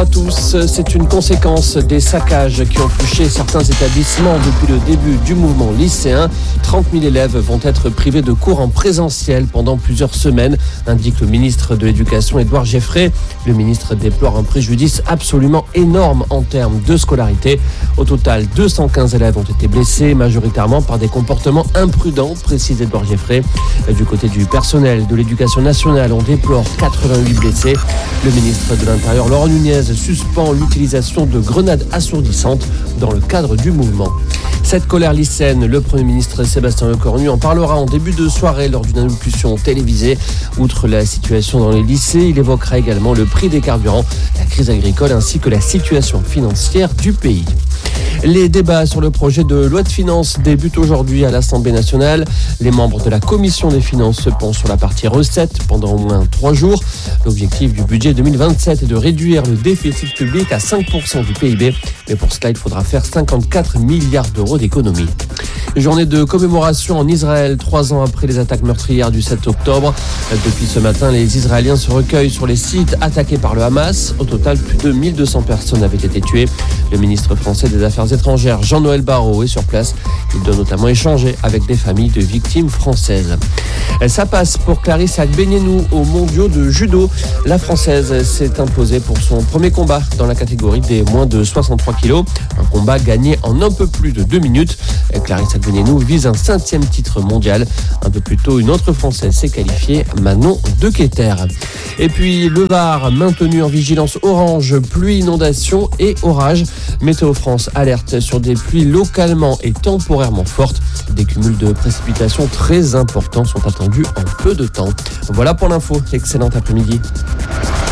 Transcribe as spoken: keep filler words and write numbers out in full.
à tous. C'est une conséquence des saccages qui ont touché certains établissements depuis le début du mouvement lycéen. trente mille élèves vont être privés de cours en présentiel pendant plusieurs semaines, indique le ministre de l'Éducation Édouard Geoffrey. Le ministre déplore un préjudice absolument énorme en termes de scolarité. Au total, deux cent quinze élèves ont été blessés, majoritairement par des comportements imprudents, précise Édouard Geoffrey. Du côté du personnel de l'Éducation nationale, on déplore quatre-vingt-huit blessés. Le ministre de l'Intérieur, Laurent Nunez, suspend l'utilisation de grenades assourdissantes dans le cadre du mouvement. Cette colère lycéenne, le Premier ministre Sébastien Lecornu en parlera en début de soirée lors d'une allocution télévisée. Outre la situation dans les lycées, il évoquera également le prix des carburants, la crise agricole ainsi que la situation financière du pays. Les débats sur le projet de loi de finances débutent aujourd'hui à l'Assemblée nationale. Les membres de la commission des finances se penchent sur la partie recettes pendant au moins trois jours. L'objectif du budget deux mille vingt-sept est de réduire le déficit public à cinq pour cent du P I B. Mais pour cela, il faudra faire cinquante-quatre milliards d'euros d'économies. Journée de commémoration en Israël, trois ans après les attaques meurtrières du sept octobre. Depuis ce matin, les Israéliens se recueillent sur les sites attaqués par le Hamas. Au total, plus de mille deux cents personnes avaient été tuées. Le ministre français des Affaires étrangères, Jean-Noël Barrot, est sur place. Il doit notamment échanger avec des familles de victimes françaises. Ça passe pour Clarisse Agbenienou aux mondiaux de judo. La Française s'est imposée pour son premier combat dans la catégorie des moins de soixante-trois kilos. Un combat gagné en un peu plus de deux minutes. Clarisse Agbenienou vise un cinquième titre mondial. Un peu plus tôt, une autre Française s'est qualifiée, Manon Dequeter. Et puis le Var, maintenu en vigilance orange, pluie, inondation et orage. Météo France alerte sur des pluies localement et temporairement fortes. Des cumuls de précipitations très importants sont attendus en peu de temps. Voilà pour l'info. Excellent après-midi.